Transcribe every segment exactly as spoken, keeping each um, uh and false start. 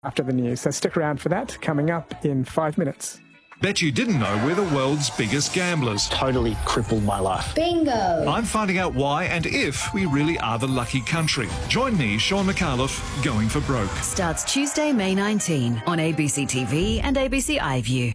After the news, so stick around for that, coming up in five minutes. Bet you didn't know we're the world's biggest gamblers. Totally crippled my life. Bingo! I'm finding out why and if we really are the lucky country. Join me, Sean McAuliffe, Going for Broke. Starts Tuesday, May nineteenth on A B C T V and A B C iView.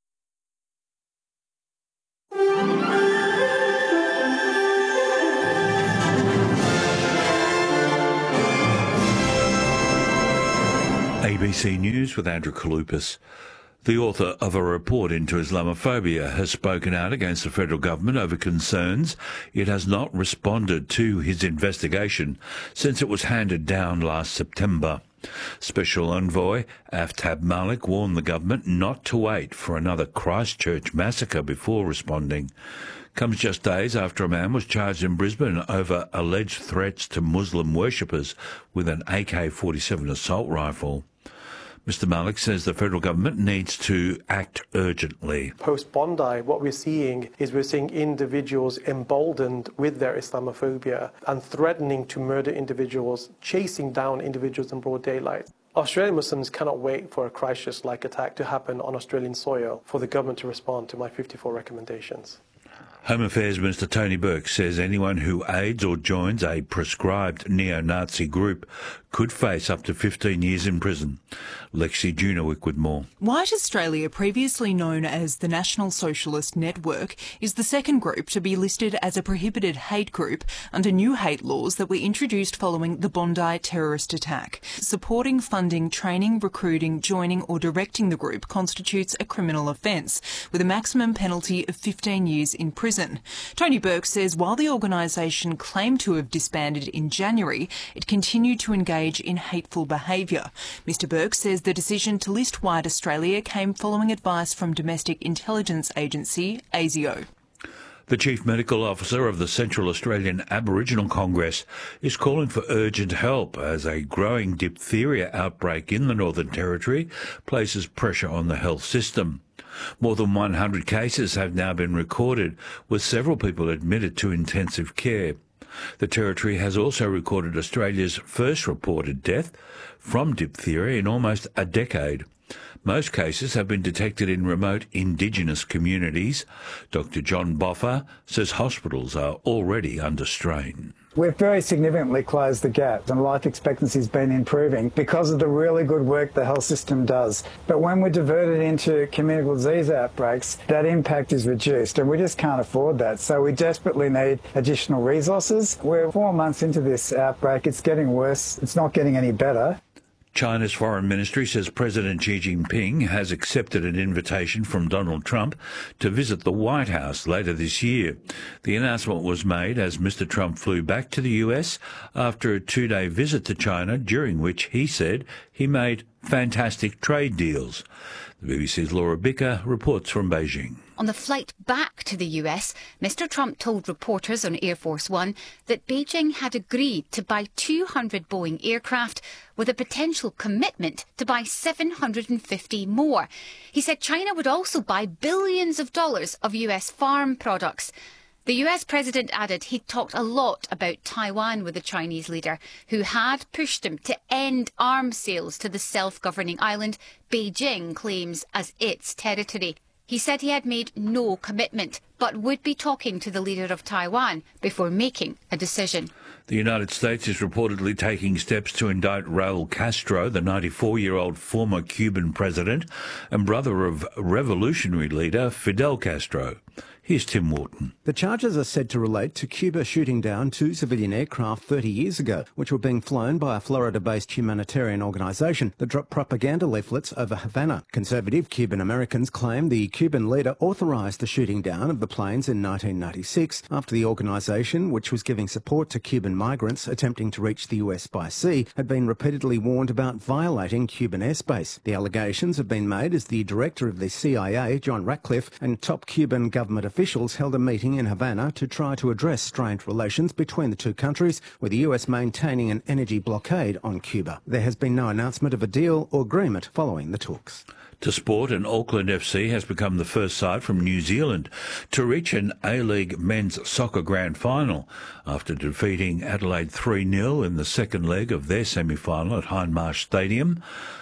A B C News with Andrew Kalupas. The author of a report into Islamophobia has spoken out against the federal government over concerns it has not responded to his investigation since it was handed down last September. Special Envoy Aftab Malik warned the government not to wait for another Christchurch massacre before responding. Comes just days after a man was charged in Brisbane over alleged threats to Muslim worshippers with an A K forty-seven assault rifle. Mister Malik says the federal government needs to act urgently. Post-Bondi, what we're seeing is we're seeing individuals emboldened with their Islamophobia and threatening to murder individuals, chasing down individuals in broad daylight. Australian Muslims cannot wait for a Christchurch-like attack to happen on Australian soil for the government to respond to my fifty-four recommendations. Home Affairs Minister Tony Burke says anyone who aids or joins a prescribed neo-Nazi group could face up to fifteen years in prison. Lexi Junowick with more. White Australia, previously known as the National Socialist Network, is the second group to be listed as a prohibited hate group under new hate laws that were introduced following the Bondi terrorist attack. Supporting, funding, training, recruiting, joining or directing the group constitutes a criminal offence, with a maximum penalty of fifteen years in prison. Tony Burke says while the organisation claimed to have disbanded in January, it continued to engage in hateful behaviour. Mister Burke says the decision to list White Australia came following advice from domestic intelligence agency ASIO. The Chief Medical Officer of the Central Australian Aboriginal Congress is calling for urgent help as a growing diphtheria outbreak in the Northern Territory places pressure on the health system. More than one hundred cases have now been recorded, with several people admitted to intensive care. The Territory has also recorded Australia's first reported death from diphtheria in almost a decade. Most cases have been detected in remote Indigenous communities. Doctor John Boffa says hospitals are already under strain. We've very significantly closed the gap and life expectancy has been improving because of the really good work the health system does. But when we're diverted into communicable disease outbreaks, that impact is reduced and we just can't afford that. So we desperately need additional resources. We're four months into this outbreak. It's getting worse. It's not getting any better. China's foreign ministry says President Xi Jinping has accepted an invitation from Donald Trump to visit the White House later this year. The announcement was made as Mister Trump flew back to the U S after a two-day visit to China, during which he said he made fantastic trade deals. The B B C's Laura Bicker reports from Beijing. On the flight back to the U S, Mister Trump told reporters on Air Force One that Beijing had agreed to buy two hundred Boeing aircraft with a potential commitment to buy seven hundred fifty more. He said China would also buy billions of dollars of U S farm products. The U S president added he'd talked a lot about Taiwan with the Chinese leader, who had pushed him to end arms sales to the self-governing island Beijing claims as its territory. He said he had made no commitment, but would be talking to the leader of Taiwan before making a decision. The United States is reportedly taking steps to indict Raul Castro, the ninety-four-year-old former Cuban president and brother of revolutionary leader Fidel Castro. Here's Tim Wharton. The charges are said to relate to Cuba shooting down two civilian aircraft thirty years ago, which were being flown by a Florida-based humanitarian organisation that dropped propaganda leaflets over Havana. Conservative Cuban Americans claim the Cuban leader authorised the shooting down of the planes in nineteen ninety-six after the organisation, which was giving support to Cuban migrants attempting to reach the U S by sea, had been repeatedly warned about violating Cuban airspace. The allegations have been made as the director of the C I A, John Ratcliffe, and top Cuban government officials held a meeting in Havana to try to address strained relations between the two countries, with the U S maintaining an energy blockade on Cuba. There has been no announcement of a deal or agreement following the talks. To sport, and Auckland F C has become the first side from New Zealand to reach an A-League men's soccer grand final after defeating Adelaide three nil in the second leg of their semi-final at Hindmarsh Stadium.